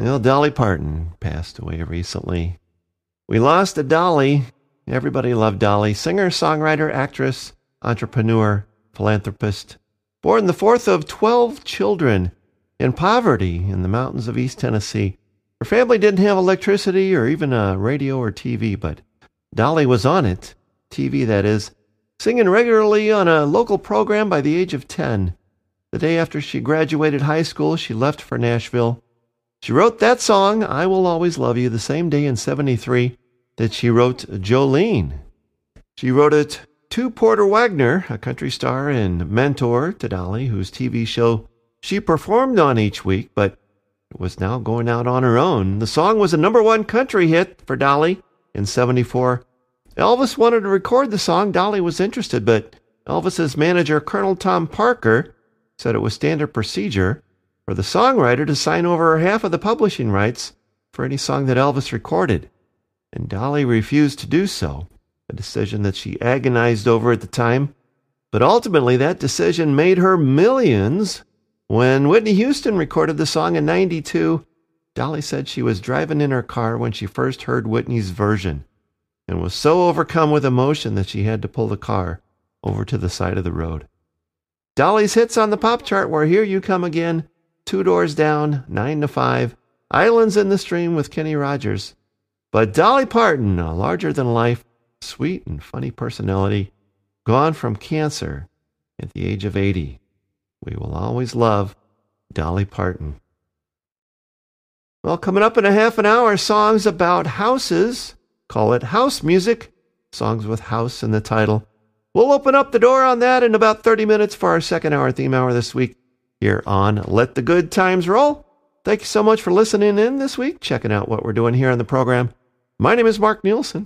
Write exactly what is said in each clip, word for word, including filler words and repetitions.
Well, Dolly Parton passed away recently. We lost a Dolly. Everybody loved Dolly. Singer, songwriter, actress, entrepreneur, philanthropist. Born the fourth of twelve children in poverty in the mountains of East Tennessee. Her family didn't have electricity or even a radio or T V, but Dolly was on it. T V, that is. Singing regularly on a local program by the age of ten. The day after she graduated high school, she left for Nashville. She wrote that song, I Will Always Love You, the same day in seventy-three that she wrote Jolene. She wrote it to Porter Wagner, a country star and mentor to Dolly, whose T V show she performed on each week, but was now going out on her own. The song was a number one country hit for Dolly in seventy-four. Elvis wanted to record the song. Dolly was interested, but Elvis's manager, Colonel Tom Parker, said it was standard procedure for the songwriter to sign over half of the publishing rights for any song that Elvis recorded. And Dolly refused to do so, a decision that she agonized over at the time. But ultimately, that decision made her millions. When Whitney Houston recorded the song in ninety-two, Dolly said she was driving in her car when she first heard Whitney's version and was so overcome with emotion that she had to pull the car over to the side of the road. Dolly's hits on the pop chart were Here You Come Again, Two Doors Down, Nine to Five, Islands in the Stream with Kenny Rogers. But Dolly Parton, a larger-than-life, sweet and funny personality, gone from cancer at the age of eighty. We will always love Dolly Parton. Well, coming up in a half an hour, songs about houses. Call it house music. Songs with house in the title. We'll open up the door on that in about thirty minutes for our second hour theme hour this week here on Let the Good Times Roll. Thank you so much for listening in this week, checking out what we're doing here on the program. My name is Mark Nielsen.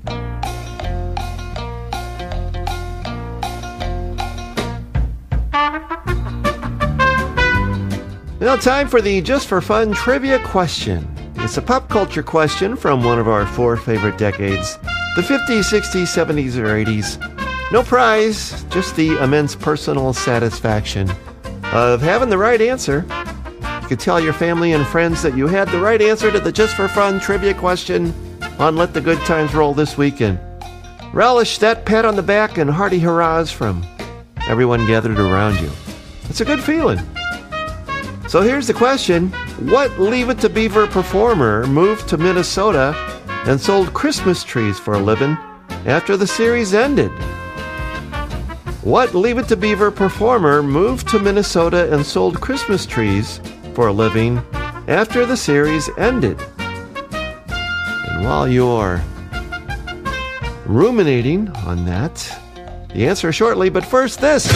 Now, time for the Just for Fun trivia question. It's a pop culture question from one of our four favorite decades, the fifties, sixties, seventies, or eighties. No prize, just the immense personal satisfaction of having the right answer. You can tell your family and friends that you had the right answer to the Just for Fun trivia question on Let the Good Times Roll this weekend. Relish that pat on the back and hearty hurrahs from everyone gathered around you. It's a good feeling. So here's the question. What Leave It to Beaver performer moved to Minnesota and sold Christmas trees for a living after the series ended? What Leave It to Beaver performer moved to Minnesota and sold Christmas trees for a living after the series ended? And while you're ruminating on that, the answer shortly, but first this.